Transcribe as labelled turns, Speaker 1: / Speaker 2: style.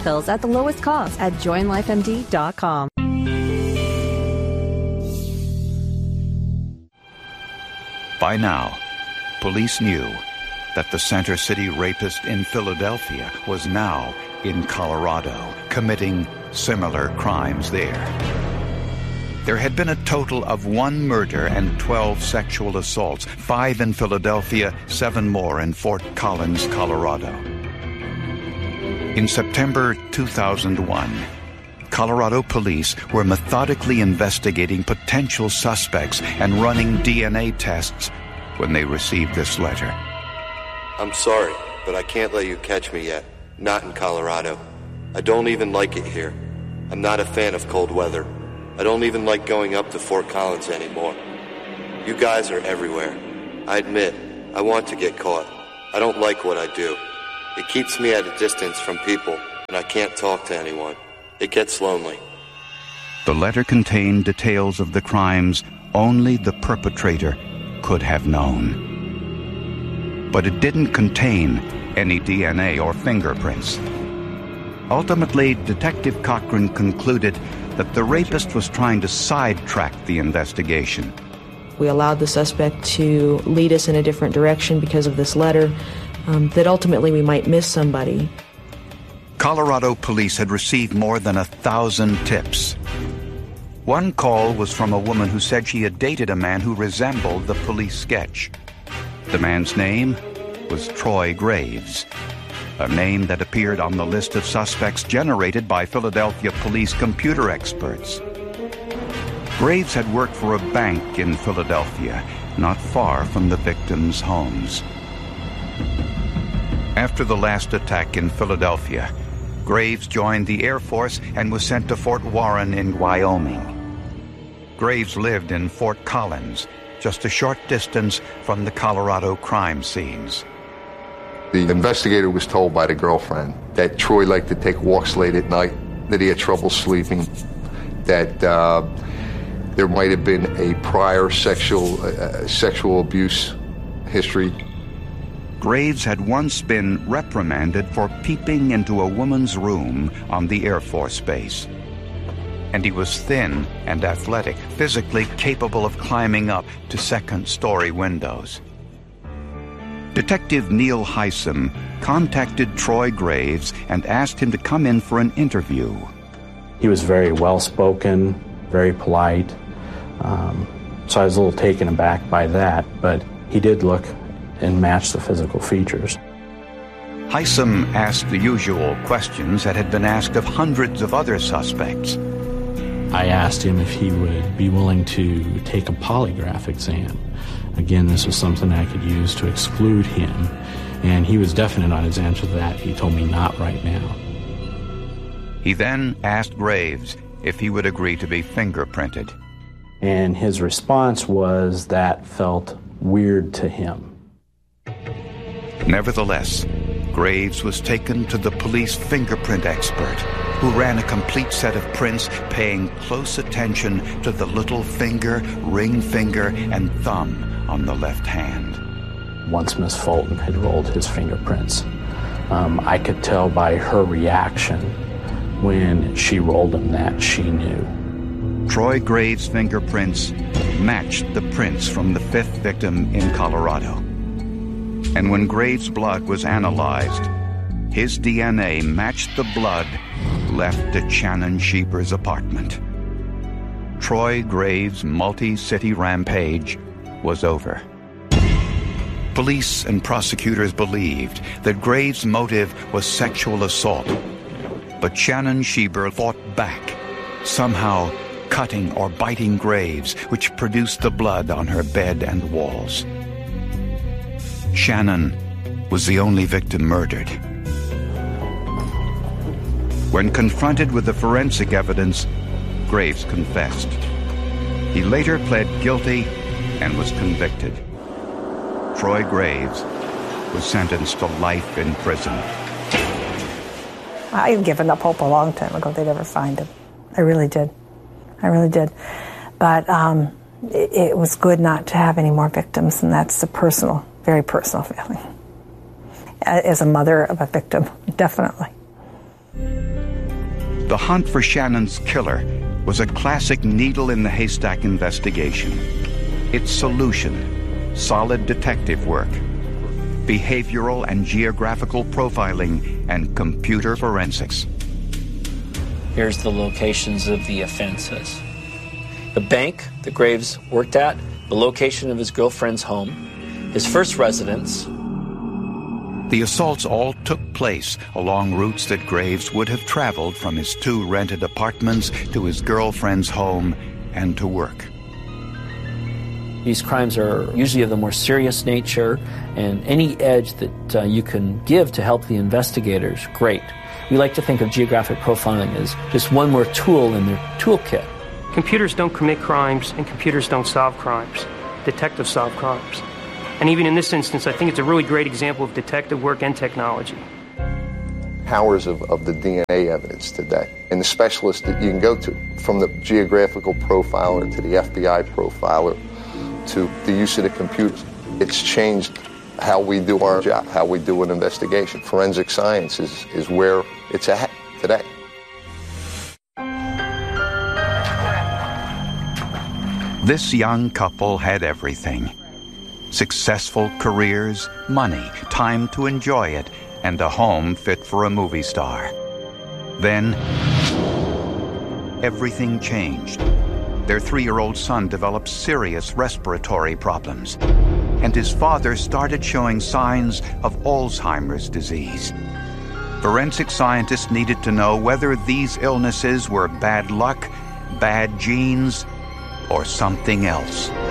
Speaker 1: pills at the lowest cost at joinlifemd.com.
Speaker 2: By now, police knew that the Center City rapist in Philadelphia was now in Colorado, committing similar crimes there. There had been a total of 1 murder and 12 sexual assaults, 5 in Philadelphia, 7 more in Fort Collins, Colorado. In September 2001, Colorado police were methodically investigating potential suspects and running DNA tests when they received this letter.
Speaker 3: I'm sorry, but I can't let you catch me yet. Not in Colorado. I don't even like it here. I'm not a fan of cold weather. I don't even like going up to Fort Collins anymore. You guys are everywhere. I admit, I want to get caught. I don't like what I do. It keeps me at a distance from people, and I can't talk to anyone. It gets lonely.
Speaker 2: The letter contained details of the crimes only the perpetrator could have known. But it didn't contain any DNA or fingerprints. Ultimately, Detective Cochran concluded that the rapist was trying to sidetrack the investigation.
Speaker 4: We allowed the suspect to lead us in a different direction because of this letter, that ultimately we might miss somebody.
Speaker 2: Colorado police had received more than 1,000 tips. One call was from a woman who said she had dated a man who resembled the police sketch. The man's name was Troy Graves, a name that appeared on the list of suspects generated by Philadelphia police computer experts. Graves had worked for a bank in Philadelphia, not far from the victims' homes. After the last attack in Philadelphia, Graves joined the Air Force and was sent to Fort Warren in Wyoming. Graves lived in Fort Collins, just a short distance from the Colorado crime scenes.
Speaker 5: The investigator was told by the girlfriend that Troy liked to take walks late at night, that he had trouble sleeping, that there might have been a prior sexual abuse history.
Speaker 2: Graves had once been reprimanded for peeping into a woman's room on the Air Force Base. And he was thin and athletic, physically capable of climbing up to second-story windows. Detective Neil Hysom contacted Troy Graves and asked him to come in for an interview.
Speaker 6: He was very well-spoken, very polite, so I was a little taken aback by that, but he did look and match the physical features.
Speaker 2: Hysom asked the usual questions that had been asked of hundreds of other suspects.
Speaker 6: I asked him if he would be willing to take a polygraph exam. Again, this was something I could use to exclude him, and he was definite on his answer to that. He told me not right now.
Speaker 2: He then asked Graves if he would agree to be fingerprinted.
Speaker 6: And his response was that felt weird to him.
Speaker 2: Nevertheless, Graves was taken to the police fingerprint expert, who ran a complete set of prints paying close attention to the little finger, ring finger, and thumb on the left hand.
Speaker 6: Once Miss Fulton had rolled his fingerprints, I could tell by her reaction when she rolled them that she knew.
Speaker 2: Troy Graves' fingerprints matched the prints from the 5th victim in Colorado. And when Graves' blood was analyzed, his DNA matched the blood left at Shannon Schieber's apartment. Troy Graves' multi-city rampage was over. Police and prosecutors believed that Graves' motive was sexual assault, but Shannon Schieber fought back, somehow cutting or biting Graves, which produced the blood on her bed and walls. Shannon was the only victim murdered. When confronted with the forensic evidence, Graves confessed. He later pled guilty and was convicted. Troy Graves was sentenced to life in prison.
Speaker 7: I had given up hope a long time ago they'd ever find him. I really did. But it was good not to have any more victims, and that's a personal, very personal feeling. As a mother of a victim, definitely.
Speaker 2: The hunt for Shannon's killer was a classic needle-in-the-haystack investigation. Its solution, solid detective work, behavioral and geographical profiling, and computer forensics.
Speaker 8: Here's the locations of the offenses. The bank that Graves worked at, the location of his girlfriend's home, his first residence.
Speaker 2: The assaults all took place along routes that Graves would have traveled from his 2 rented apartments to his girlfriend's home and to work.
Speaker 8: These crimes are usually of the more serious nature, and any edge that you can give to help the investigators, great. We like to think of geographic profiling as just one more tool in their toolkit.
Speaker 9: Computers don't commit crimes, and computers don't solve crimes. Detectives solve crimes. And even in this instance, I think it's a really great example of detective work and technology.
Speaker 5: Powers of the DNA evidence today, and the specialists that you can go to, from the geographical profiler to the FBI profiler to the use of the computers. It's changed how we do our job, how we do an investigation. Forensic science is where it's at today.
Speaker 2: This young couple had everything. Successful careers, money, time to enjoy it, and a home fit for a movie star. Then, everything changed. Their 3-year-old son developed serious respiratory problems, and his father started showing signs of Alzheimer's disease. Forensic scientists needed to know whether these illnesses were bad luck, bad genes, or something else.